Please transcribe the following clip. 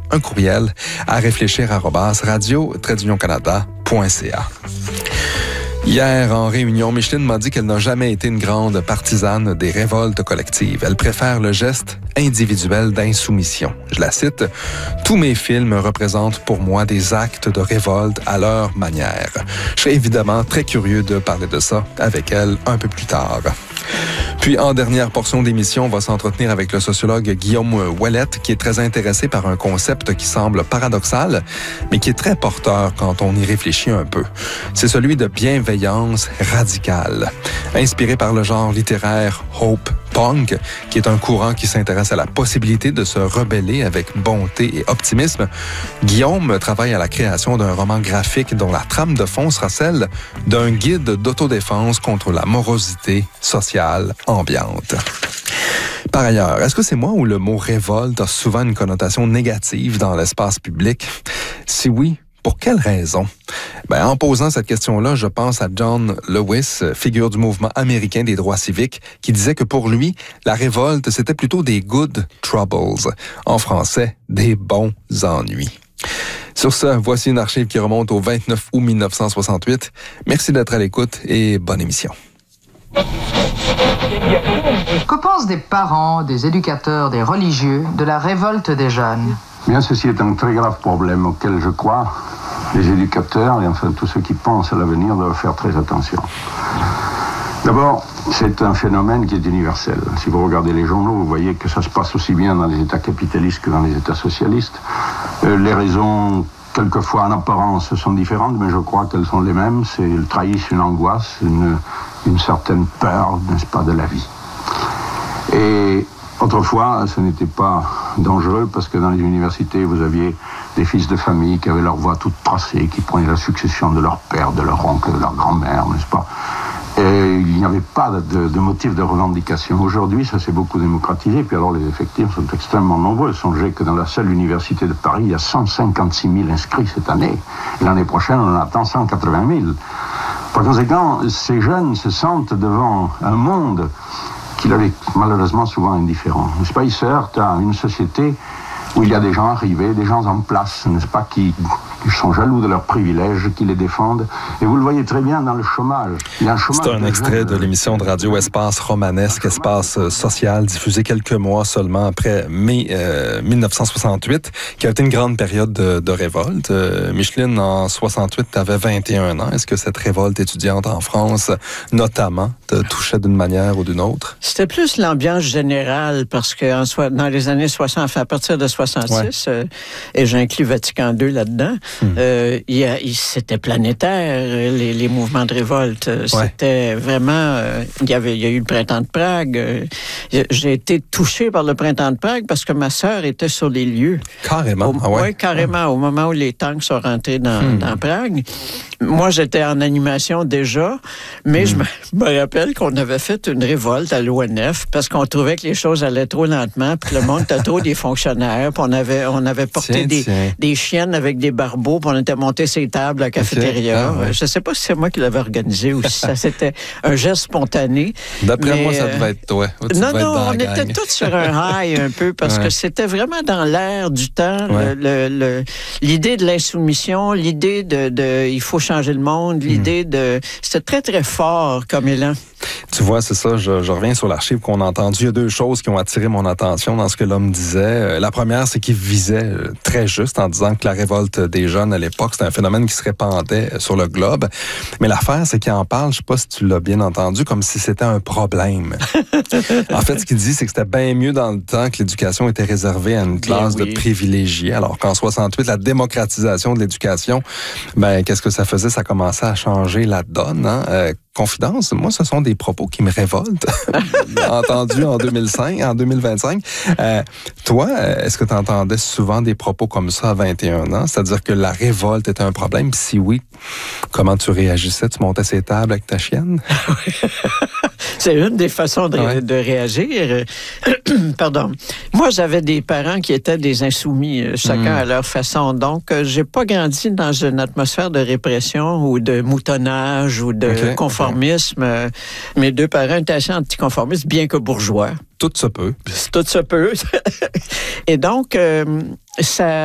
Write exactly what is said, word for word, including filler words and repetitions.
un courriel à réfléchir arobase radio tiret union canada point c a. Hier, en réunion, Micheline m'a dit qu'elle n'a jamais été une grande partisane des révoltes collectives. Elle préfère le geste individuel d'insoumission. Je la cite, « Tous mes films représentent pour moi des actes de révolte à leur manière. » Je serais évidemment très curieux de parler de ça avec elle un peu plus tard. Puis, en dernière portion d'émission, on va s'entretenir avec le sociologue Guillaume Ouellette, qui est très intéressé par un concept qui semble paradoxal, mais qui est très porteur quand on y réfléchit un peu. C'est celui de bienveillance radicale. Inspiré par le genre littéraire Hope Punk, qui est un courant qui s'intéresse à la possibilité de se rebeller avec bonté et optimisme, Guillaume travaille à la création d'un roman graphique dont la trame de fond sera celle d'un guide d'autodéfense contre la morosité sociale ambiante. Par ailleurs, est-ce que c'est moi ou le mot révolte a souvent une connotation négative dans l'espace public? Si oui, pour quelle raison? Ben, en posant cette question-là, je pense à John Lewis, figure du mouvement américain des droits civiques, qui disait que pour lui, la révolte, c'était plutôt des good troubles. En français, des bons ennuis. Sur ce, voici une archive qui remonte au vingt-neuf août mille neuf cent soixante-huit. Merci d'être à l'écoute et bonne émission. Que pensent des parents, des éducateurs, des religieux de la révolte des jeunes? Bien, ceci est un très grave problème auquel je crois les éducateurs et enfin tous ceux qui pensent à l'avenir doivent faire très attention. D'abord, c'est un phénomène qui est universel. Si vous regardez les journaux, vous voyez que ça se passe aussi bien dans les États capitalistes que dans les États socialistes. Euh, les raisons, quelquefois en apparence, sont différentes, mais je crois qu'elles sont les mêmes. C'est, elles trahissent une angoisse, une, une certaine peur, n'est-ce pas, de la vie. Et autrefois, ce n'était pas dangereux parce que dans les universités, vous aviez des fils de famille qui avaient leur voie toute tracée, qui prenaient la succession de leur père, de leur oncle, de leur grand-mère, n'est-ce pas? Et il n'y avait pas de, de motif de revendication. Aujourd'hui, ça s'est beaucoup démocratisé, puis alors les effectifs sont extrêmement nombreux. Songez que dans la seule université de Paris, il y a cent cinquante-six mille inscrits cette année. Et l'année prochaine, on en attend cent quatre-vingt mille. Par conséquent, ces jeunes se sentent devant un monde qu'il avait malheureusement souvent indifférent. N'est-ce pas? Ils se heurtent à une société où il y a des gens arrivés, des gens en place, n'est-ce pas, qui, qui sont jaloux de leurs privilèges, qui les défendent. Et vous le voyez très bien dans le chômage. Il y a un chômage. C'est un extrait de l'émission de radio Espace Romanesque, Espace social, diffusé quelques mois seulement après mai euh, mille neuf cent soixante-huit, qui a été une grande période de, de révolte. Euh, Micheline, en soixante-huit, tu avais vingt et un ans. Est-ce que cette révolte étudiante en France, notamment, te touchait d'une manière ou d'une autre? C'était plus l'ambiance générale, parce que en so- dans les années soixante, enfin, à partir de soixante-six, ouais. euh, et j'inclus Vatican deux là-dedans, hum. euh, il y a, il, c'était planétaire, les, les mouvements de révolte. Ouais. C'était vraiment... Euh, il, y avait, il y a eu le printemps de Prague. Euh, j'ai été touché par le printemps de Prague parce que ma sœur était sur les lieux. Carrément? Au, ah ouais? Oui, carrément. Hum. Au moment où les tanks sont rentrés dans, hum. dans Prague. Moi, j'étais en animation déjà, mais hum. je, me, je me rappelle qu'on avait fait une révolte à l'O N F parce qu'on trouvait que les choses allaient trop lentement, puis le monde était trop des fonctionnaires, puis on avait, on avait porté tiens, des, tiens. des chiennes avec des barbeaux, puis on était monté ces tables à la cafétéria. Okay. Ah, ouais. Je ne sais pas si c'est moi qui l'avais organisé ou si ça c'était un geste spontané. D'après mais, moi, ça devait être toi. Tu non, non, on était gang. tous sur un high un peu parce ouais. que c'était vraiment dans l'air du temps. Ouais. Le, le, le, l'idée de l'insoumission, l'idée de, de il faut changer le monde, l'idée mm. de... C'était très, très fort comme élan. Tu vois, c'est ça, je, je reviens sur l'archive qu'on a entendu. Il y a deux choses qui ont attiré mon attention dans ce que l'homme disait. La première, c'est qu'il visait très juste en disant que la révolte des jeunes à l'époque, c'était un phénomène qui se répandait sur le globe. Mais l'affaire, c'est qu'il en parle, je sais pas si tu l'as bien entendu, comme si c'était un problème. En fait, ce qu'il dit, c'est que c'était bien mieux dans le temps que l'éducation était réservée à une classe oui. de privilégiés. Alors qu'en soixante-huit, la démocratisation de l'éducation, ben qu'est-ce que ça faisait? Ça commençait à changer la donne, hein? Euh, confidence, moi, ce sont des propos qui me révoltent, entendus en deux mille cinq, en deux mille vingt-cinq. Euh, toi, est-ce que tu entendais souvent des propos comme ça à vingt et un ans? C'est-à-dire que la révolte était un problème? Puis si oui, comment tu réagissais? Tu montais ces tables avec ta chienne? C'est une des façons de, ouais. de réagir. Pardon. Moi, j'avais des parents qui étaient des insoumis, chacun mmh. à leur façon. Donc, euh, j'ai pas grandi dans une atmosphère de répression ou de moutonnage ou de okay. conformisme. Okay. Mes deux parents étaient assez anticonformistes, bien que bourgeois. Tout se peut. Tout se peut. Et donc, euh, ça...